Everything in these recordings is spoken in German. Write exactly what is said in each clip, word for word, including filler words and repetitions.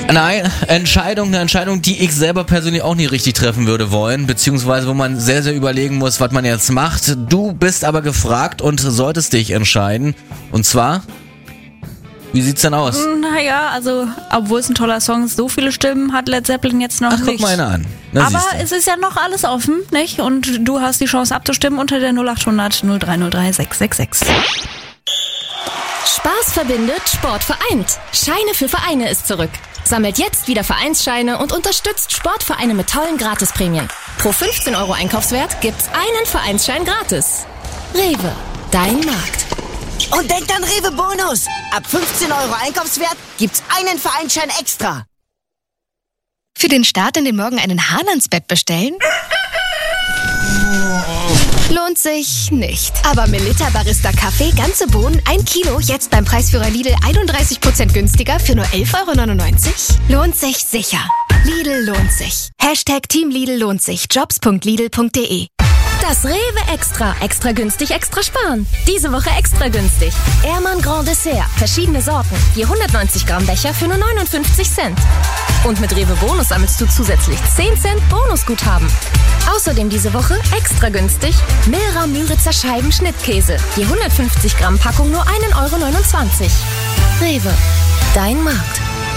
Nein, Entscheidung, eine Entscheidung, die ich selber persönlich auch nie richtig treffen würde wollen, beziehungsweise wo man sehr, sehr überlegen muss, was man jetzt macht. Du bist aber gefragt und solltest dich entscheiden. Und zwar, wie sieht's denn aus? Naja, also, obwohl es ein toller Song ist, so viele Stimmen hat Led Zeppelin jetzt noch Ach, nicht. guck mal einer an. Na, aber siehste. es ist ja noch alles offen, nicht? Und du hast die Chance abzustimmen unter der null acht hundert null drei null drei sechs sechs sechs. Spaß verbindet, Sport vereint. Scheine für Vereine ist zurück. Sammelt jetzt wieder Vereinsscheine und unterstützt Sportvereine mit tollen Gratisprämien. Pro fünfzehn Euro Einkaufswert gibt's einen Vereinsschein gratis. Rewe, dein Markt. Und denkt an Rewe Bonus. Ab fünfzehn Euro Einkaufswert gibt's einen Vereinsschein extra. Für den Start in den Morgen einen Hahn ans Bett bestellen? Lohnt sich nicht. Aber Melitta Barista Kaffee, ganze Bohnen, ein Kilo, jetzt beim Preisführer Lidl einunddreißig Prozent günstiger für nur elf Euro neunundneunzig? Lohnt sich sicher. Lidl lohnt sich. Hashtag Team Lidl lohnt sich. jobs punkt lidl punkt de. Das Rewe Extra. Extra günstig, extra sparen. Diese Woche extra günstig. Ehrmann Grand Dessert. Verschiedene Sorten. Je hundertneunzig Gramm Becher für nur neunundfünfzig Cent. Und mit Rewe Bonus sammelst du zusätzlich zehn Cent Bonusguthaben. Außerdem diese Woche extra günstig Milra Müritzer Scheiben Schnittkäse. Je hundertfünfzig Gramm Packung nur einen Euro neunundzwanzig. Rewe. Dein Markt.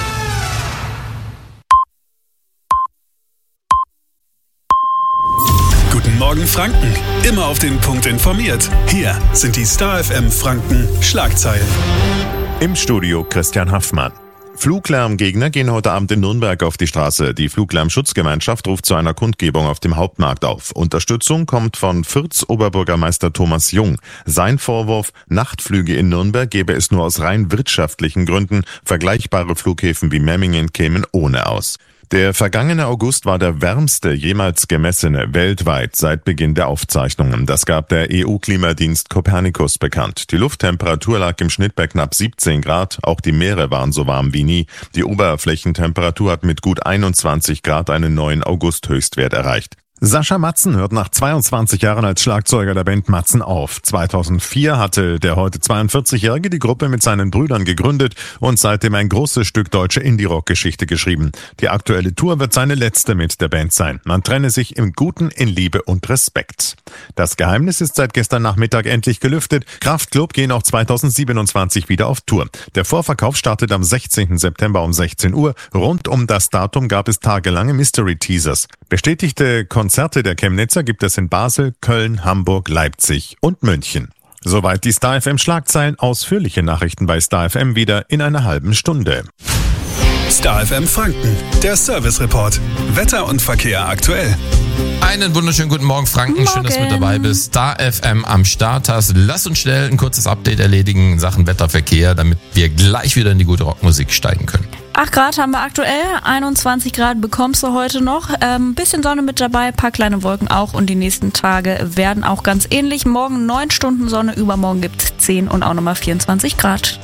Guten Morgen Franken. Immer auf den Punkt informiert. Hier sind die Star F M Franken Schlagzeilen. Im Studio Christian Haffmann. Fluglärmgegner gehen heute Abend in Nürnberg auf die Straße. Die Fluglärmschutzgemeinschaft ruft zu einer Kundgebung auf dem Hauptmarkt auf. Unterstützung kommt von Fürths Oberbürgermeister Thomas Jung. Sein Vorwurf, Nachtflüge in Nürnberg gäbe es nur aus rein wirtschaftlichen Gründen. Vergleichbare Flughäfen wie Memmingen kämen ohne aus. Der vergangene August war der wärmste jemals gemessene weltweit seit Beginn der Aufzeichnungen. Das gab der E U-Klimadienst Copernicus bekannt. Die Lufttemperatur lag im Schnitt bei knapp siebzehn Grad. Auch die Meere waren so warm wie nie. Die Oberflächentemperatur hat mit gut einundzwanzig Grad einen neuen August-Höchstwert erreicht. Sascha Matzen hört nach zweiundzwanzig Jahren als Schlagzeuger der Band Matzen auf. zweitausendvier hatte der heute zweiundvierzigjährige die Gruppe mit seinen Brüdern gegründet und seitdem ein großes Stück deutsche Indie-Rock-Geschichte geschrieben. Die aktuelle Tour wird seine letzte mit der Band sein. Man trenne sich im Guten, in Liebe und Respekt. Das Geheimnis ist seit gestern Nachmittag endlich gelüftet. Kraftklub gehen auch zweitausendsiebenundzwanzig wieder auf Tour. Der Vorverkauf startet am sechzehnten September um sechzehn Uhr. Rund um das Datum gab es tagelange Mystery-Teasers. Bestätigte Konzerte der Chemnitzer gibt es in Basel, Köln, Hamburg, Leipzig und München. Soweit die Star F M Schlagzeilen. Ausführliche Nachrichten bei Star F M wieder in einer halben Stunde. Star F M Franken, der Service Report. Wetter und Verkehr aktuell. Einen wunderschönen guten Morgen, Franken. Morgen. Schön, dass du mit dabei bist. Star F M am Start hast. Lass uns schnell ein kurzes Update erledigen in Sachen Wetterverkehr, damit wir gleich wieder in die gute Rockmusik steigen können. acht Grad haben wir aktuell, einundzwanzig Grad bekommst du heute noch. Ähm, bisschen Sonne mit dabei, paar kleine Wolken auch und die nächsten Tage werden auch ganz ähnlich. Morgen neun Stunden Sonne, übermorgen gibt's zehn und auch nochmal vierundzwanzig Grad.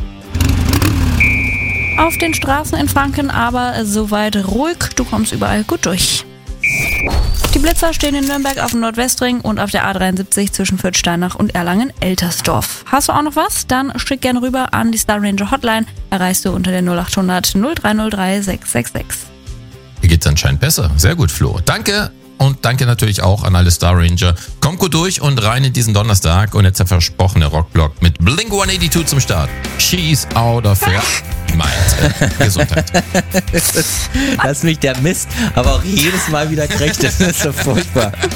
Auf den Straßen in Franken aber soweit ruhig, du kommst überall gut durch. Die Blitzer stehen in Nürnberg auf dem Nordwestring und auf der A dreiundsiebzig zwischen Fürth-Steinach und Erlangen-Eltersdorf. Hast du auch noch was? Dann schick gerne rüber an die Star Ranger Hotline. Erreichst du unter der null acht hundert null drei null drei sechs sechs sechs. Hier geht's anscheinend besser. Sehr gut, Flo. Danke und danke natürlich auch an alle Star Ranger. Kommt gut durch und rein in diesen Donnerstag und jetzt der versprochene Rockblock mit Blink hundertzweiundachtzig zum Start. She's out of your mind. Gesundheit. Das ist nicht der Mist, aber auch jedes Mal wieder gerecht. Das ist so furchtbar.